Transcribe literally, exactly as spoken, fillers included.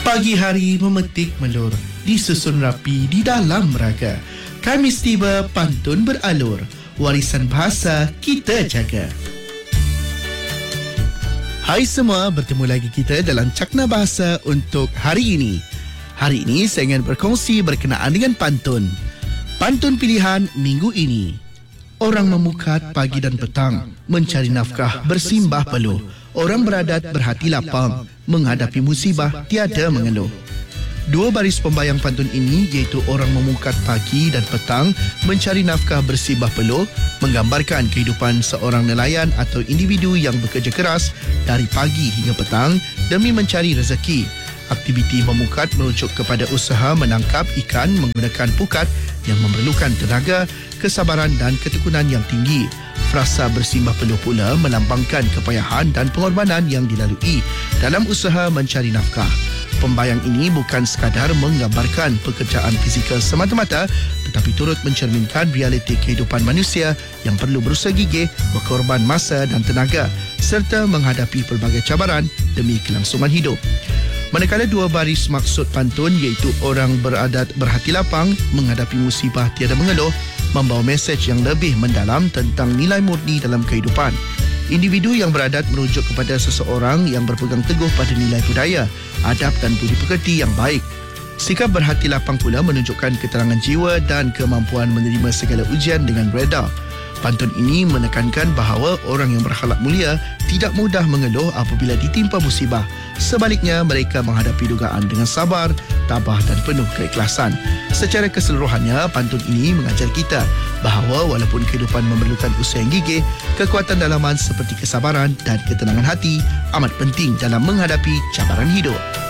Pagi hari memetik melur, disusun rapi di dalam raga. Kamis tiba, pantun beralur, warisan bahasa kita jaga. Hai semua, bertemu lagi kita dalam Cakna Bahasa untuk hari ini. Hari ini saya ingin berkongsi berkenaan dengan pantun. Pantun pilihan minggu ini. Orang memukat pagi dan petang, mencari nafkah bersimbah peluh. Orang beradat berhati lapang, menghadapi musibah tiada mengeluh. Dua baris pembayang pantun ini iaitu orang memukat pagi dan petang, mencari nafkah bersimbah peluh, menggambarkan kehidupan seorang nelayan atau individu yang bekerja keras dari pagi hingga petang demi mencari rezeki. Aktiviti memukat merujuk kepada usaha menangkap ikan menggunakan pukat yang memerlukan tenaga, kesabaran dan ketekunan yang tinggi. Frasa bersimbah peluh pula melambangkan kepayahan dan pengorbanan yang dilalui dalam usaha mencari nafkah. Pembayang ini bukan sekadar menggambarkan pekerjaan fizikal semata-mata, tetapi turut mencerminkan realiti kehidupan manusia yang perlu berusaha gigih, berkorban masa dan tenaga serta menghadapi pelbagai cabaran demi kelangsungan hidup. Manakala dua baris maksud pantun iaitu orang beradat berhati lapang, menghadapi musibah tiada mengeluh, membawa mesej yang lebih mendalam tentang nilai murni dalam kehidupan. Individu yang beradat merujuk kepada seseorang yang berpegang teguh pada nilai budaya, adab dan budi pekerti yang baik. Sikap berhati lapang pula menunjukkan keterangan jiwa dan kemampuan menerima segala ujian dengan reda. Pantun ini menekankan bahawa orang yang berakhlak mulia tidak mudah mengeluh apabila ditimpa musibah. Sebaliknya, mereka menghadapi dugaan dengan sabar, tabah dan penuh keikhlasan. Secara keseluruhannya, pantun ini mengajar kita bahawa walaupun kehidupan memerlukan usaha yang gigih, kekuatan dalaman seperti kesabaran dan ketenangan hati amat penting dalam menghadapi cabaran hidup.